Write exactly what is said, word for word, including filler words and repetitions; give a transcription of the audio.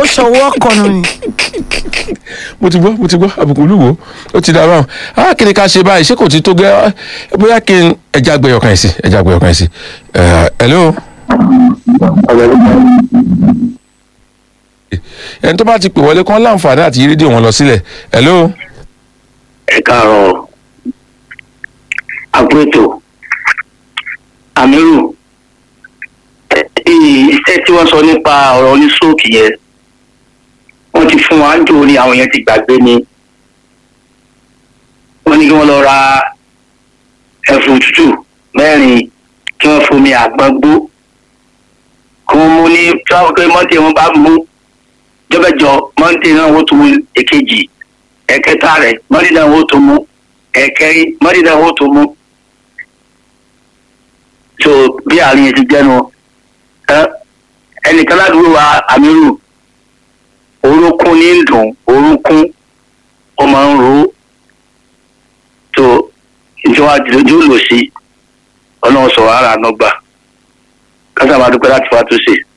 ṣọwọ́ kọ̀nù ni. mo ti gbọ́ mo ti gbọ́ àbùkù olúwo ó ti dára ah kí ni ká ṣe báyìí ṣé kò ti tó gẹ́ bóyá kí n ẹja gbé ọkàn yìí sí ẹja gbé ọkàn yìí sí hello. ẹni tó bá ti pè wọlé kán láǹfààní àti rédíò wọn lọ sílẹ̀ hello. ẹ káàárọ̀ àpótò àmírù iṣẹ́ tí wọ́n sọ nípa ọ̀rọ̀ oníṣòkì yẹn wọ́n ti fún wa jò ní àwọn yẹn ti gbàgbé ni wọ́n ní kí wọ́n lọ ra ẹ̀fọ́ tútù mẹ́rin kí wọ́n fomi àgbọn gbó kí wọ́n mú ní tíwáwọ́ pé mọ́tì wọn bá mú jọ́bẹ̀jọ mọ́tì náà wọ́n tún mú èkejì ẹ̀kẹta rẹ̀ mọ́tì náà wọ́n tún mú ẹ̀kẹrin mọ́tì náà wọ́n tún mú so bí àárín yẹn ti jẹ́nu ẹnìkan ládùúgbò wa àmírù orúnkún ní ń dùn orúnkún ó máa ń ro tó ìjọba àdìlójú lò sí ọlọ́run sọ̀rọ̀ ara àná gbà kásá máa dúpẹ́ láti fa tó ṣe.